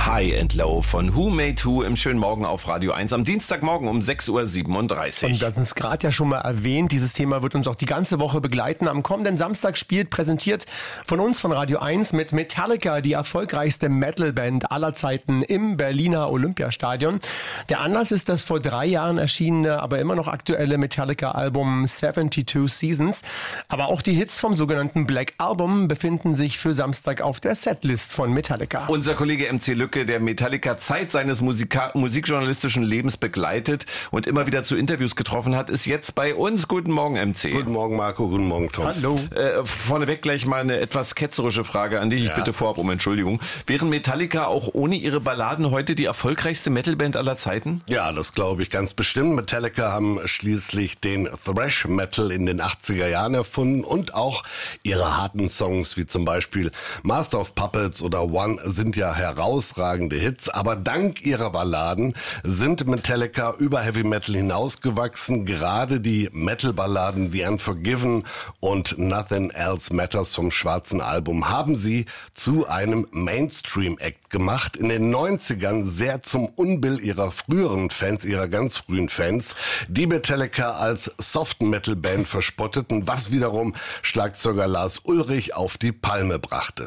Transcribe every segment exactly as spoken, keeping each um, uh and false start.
High and Low von Who Made Who im schönen Morgen auf Radio eins am Dienstagmorgen um sechs Uhr siebenunddreißig. Und wir hatten es gerade ja schon mal erwähnt, dieses Thema wird uns auch die ganze Woche begleiten. Am kommenden Samstag spielt, präsentiert von uns, von Radio eins, mit Metallica, die erfolgreichste Metalband aller Zeiten im Berliner Olympiastadion. Der Anlass ist das vor drei Jahren erschienene, aber immer noch aktuelle Metallica-Album seventy-two Seasons. Aber auch die Hits vom sogenannten Black Album befinden sich für Samstag auf der Setlist von Metallica. Unser Kollege M C Lücke, der Metallica Zeit seines Musika- musikjournalistischen Lebens begleitet und immer wieder zu Interviews getroffen hat, ist jetzt bei uns. Guten Morgen, M C. Guten Morgen, Marco. Guten Morgen, Tom. Hallo. Äh, vorneweg gleich mal eine etwas ketzerische Frage an dich. Ja. Ich bitte vorab um Entschuldigung. Wären Metallica auch ohne ihre Balladen heute die erfolgreichste Metalband aller Zeiten? Ja, das glaube ich ganz bestimmt. Metallica haben schließlich den Thrash Metal in den achtziger Jahren erfunden und auch ihre harten Songs wie zum Beispiel Master of Puppets oder One sind ja herausragende Hits. Aber dank ihrer Balladen sind Metallica über Heavy Metal hinausgewachsen. Gerade die Metal-Balladen The Unforgiven und Nothing Else Matters vom schwarzen Album haben sie zu einem Mainstream-Act gemacht. In den neunzigern sehr zum Unbill ihrer früheren Fans, ihrer ganz frühen Fans, die Metallica als Soft-Metal-Band verspotteten, was wiederum Schlagzeuger Lars Ulrich auf die Palme brachte.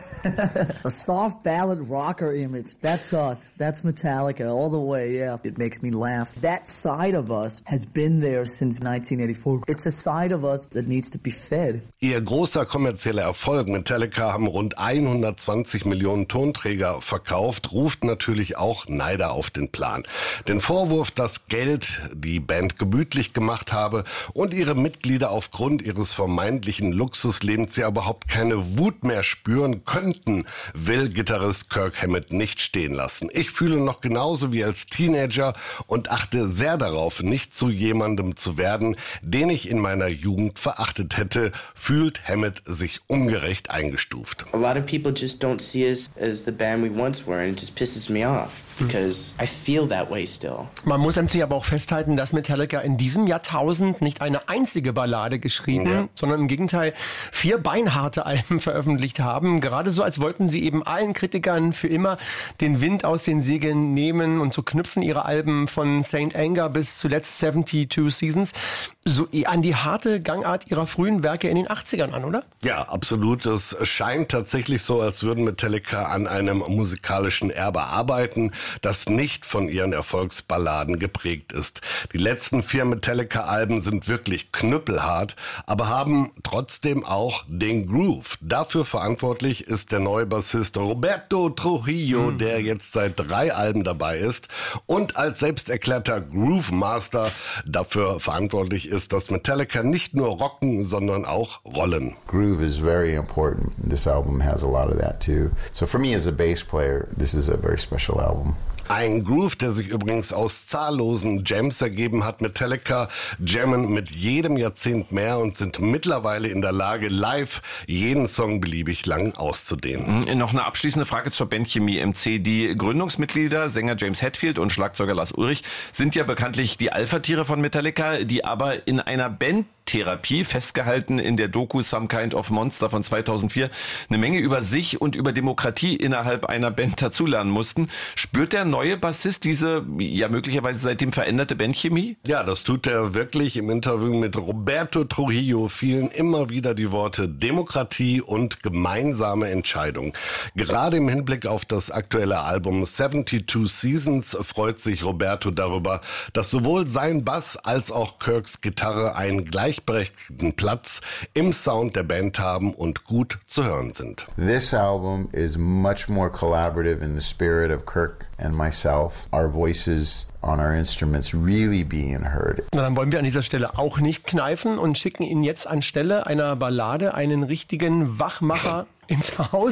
A soft ballad rocker image. That's us. That's Metallica all the way, yeah. It makes me laugh. That side of us has been there since nineteen eighty-four. It's a side of us that needs to be fed. Ihr großer kommerzieller Erfolg, Metallica haben rund hundertzwanzig Millionen Tonträger verkauft, ruft natürlich auch Neider auf den Plan. Den Vorwurf, dass Geld die Band gemütlich gemacht habe und ihre Mitglieder aufgrund ihres vermeintlichen Luxuslebens ja überhaupt keine Wut mehr spüren könnten, will Gitarrist Kirk Hammett nicht stehen lassen. Ich fühle noch genauso wie als Teenager und achte sehr darauf, nicht zu jemandem zu werden, den ich in meiner Jugend verachtet hätte, fühlt Hammett sich ungerecht eingestuft. A lot of people just don't see us as the band we once were, and it just pisses me off. Because I feel that way still. Man muss M C aber auch festhalten, dass Metallica in diesem Jahrtausend nicht eine einzige Ballade geschrieben, ja. sondern im Gegenteil vier beinharte Alben veröffentlicht haben. Gerade so, als wollten sie eben allen Kritikern für immer den Wind aus den Segeln nehmen, und so knüpfen ihre Alben von Saint Anger bis zuletzt seventy-two Seasons so an die harte Gangart ihrer frühen Werke in den achtzigern an, oder? Ja, absolut. Es scheint tatsächlich so, als würden Metallica an einem musikalischen Erbe arbeiten, das nicht von ihren Erfolgsballaden geprägt ist. Die letzten vier Metallica-Alben sind wirklich knüppelhart, aber haben trotzdem auch den Groove. Dafür verantwortlich ist der neue Bassist Roberto Trujillo, mhm. der jetzt seit drei Alben dabei ist und als selbsterklärter Groove Master dafür verantwortlich ist, dass Metallica nicht nur rocken, sondern auch rollen. Groove is very important. This album has a lot of that too. So for me as a bass player, this is a very special album. Ein Groove, der sich übrigens aus zahllosen Jams ergeben hat. Metallica jammen mit jedem Jahrzehnt mehr und sind mittlerweile in der Lage, live jeden Song beliebig lang auszudehnen. Mhm, noch eine abschließende Frage zur Bandchemie, M C. Die Gründungsmitglieder, Sänger James Hetfield und Schlagzeuger Lars Ulrich, sind ja bekanntlich die Alpha-Tiere von Metallica, die aber in einer Band Therapie, festgehalten in der Doku Some Kind of Monster von zweitausendvier, eine Menge über sich und über Demokratie innerhalb einer Band dazulernen mussten. Spürt der neue Bassist diese ja möglicherweise seitdem veränderte Bandchemie? Ja, das tut er wirklich. Im Interview mit Roberto Trujillo fielen immer wieder die Worte Demokratie und gemeinsame Entscheidung. Gerade im Hinblick auf das aktuelle Album seventy-two Seasons freut sich Roberto darüber, dass sowohl sein Bass als auch Kirks Gitarre einen gleich gleichberechtigten Platz im Sound der Band haben und gut zu hören sind. This album is much more collaborative in the spirit of Kirk and myself. Our voices on our instruments really being heard. Na, dann wollen wir an dieser Stelle auch nicht kneifen und schicken Ihnen jetzt anstelle einer Ballade einen richtigen Wachmacher ins Haus.